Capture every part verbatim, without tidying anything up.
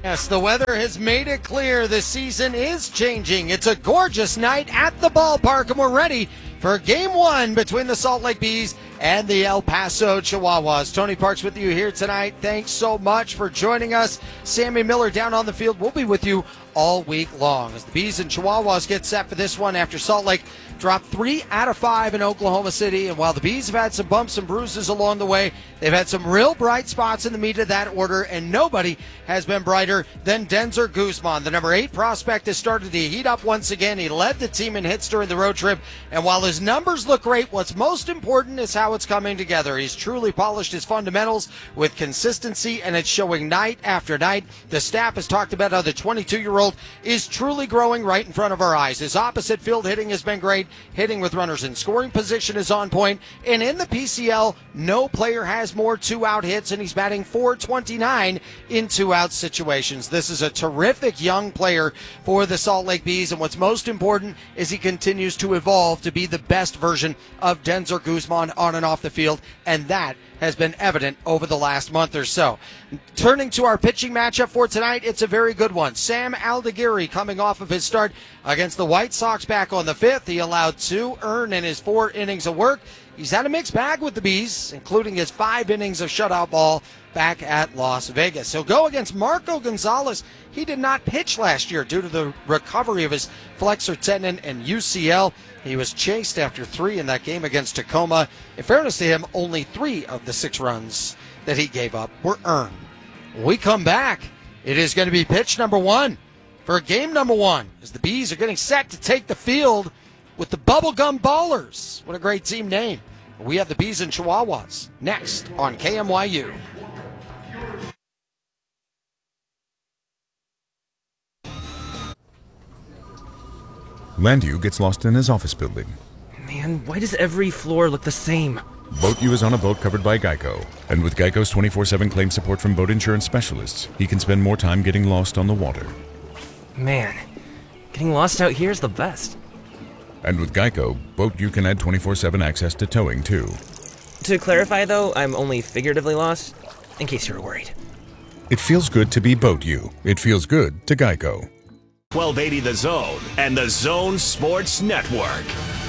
Yes, the weather has made it clear the season is changing. It's a gorgeous night at the ballpark, and we're ready for game one between the Salt Lake Bees and the El Paso Chihuahuas. Tony Parks with you here tonight. Thanks so much for joining us. Sammy Miller down on the field. We'll be with you all week long as the Bees and Chihuahuas get set for this one after Salt Lake dropped three out of five in Oklahoma City. And while the Bees have had some bumps and bruises along the way, they've had some real bright spots in the meat of that order, and nobody has been brighter than Denzer Guzman. The number eight prospect has started to heat up once again. He led the team in hits during the road trip, and while his numbers look great, what's most important is how it's coming together. He's truly polished his fundamentals with consistency, and it's showing night after night. The staff has talked about how the twenty-two-year-old is truly growing right in front of our eyes. His opposite field hitting has been great. Hitting with runners in scoring position is on point. And in the P C L, no player has more two-out hits, and he's batting four twenty-nine in two-out situations. This is a terrific young player for the Salt Lake Bees, and what's most important is he continues to evolve to be the best version of Denzer Guzman on and off the field, and that has been evident over the last month or so. Turning to our pitching matchup for tonight, it's a very good one. Sam Aldeguerri coming off of his start against the White Sox back on the fifth. He allowed two earned in his four innings of work. He's had a mixed bag with the Bees, including his five innings of shutout ball back at Las Vegas. He'll go against Marco Gonzalez. He did not pitch last year due to the recovery of his flexor tendon and U C L. He was chased after three in that game against Tacoma. In fairness to him, only three of the six runs that he gave up were earned. When we come back, it is going to be pitch number one for game number one, as the Bees are getting set to take the field with the Bubblegum Ballers. What a great team name. We have the Bees and Chihuahuas next on K M Y U. Landu gets lost in his office building. Man, why does every floor look the same? Boat U is on a boat covered by Geico. And with Geico's twenty-four seven claim support from boat insurance specialists, he can spend more time getting lost on the water. Man, getting lost out here is the best. And with Geico, Boat U can add twenty-four seven access to towing, too. To clarify, though, I'm only figuratively lost, in case you were worried. It feels good to be Boat U. It feels good to Geico. twelve eighty The Zone and the Zone Sports Network.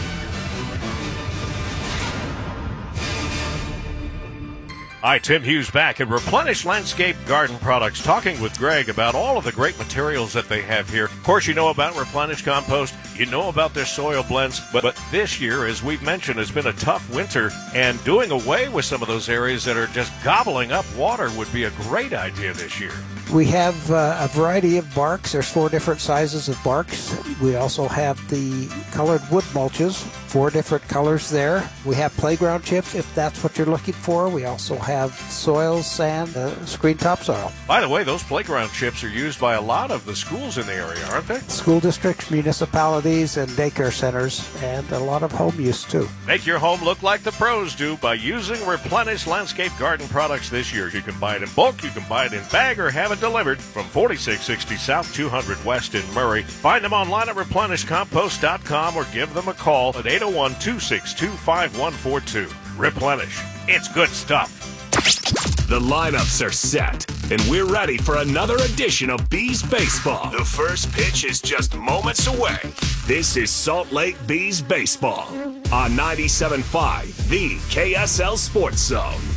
Hi, Tim Hughes back at Replenish Landscape Garden Products, talking with Greg about all of the great materials that they have here. Of course, you know about Replenish Compost, you know about their soil blends, but, but this year, as we've mentioned, has been a tough winter, and doing away with some of those areas that are just gobbling up water would be a great idea this year. We have uh, a variety of barks. There's four different sizes of barks. We also have the colored wood mulches, four different colors there. We have playground chips if that's what you're looking for. We also have soil, sand, uh, screen topsoil. By the way, those playground chips are used by a lot of the schools in the area, aren't they? School districts, municipalities, and daycare centers, and a lot of home use too. Make your home look like the pros do by using Replenish Landscape Garden Products this year. You can buy it in bulk, you can buy it in bag, or have it delivered from forty-six sixty South two hundred West in Murray. Find them online at replenish compost dot com or give them a call at eight oh one, two six two, five one four two. Replenish. It's good stuff. The lineups are set, and we're ready for another edition of Bees Baseball. The first pitch is just moments away. This is Salt Lake Bees Baseball on ninety-seven point five, the K S L Sports Zone.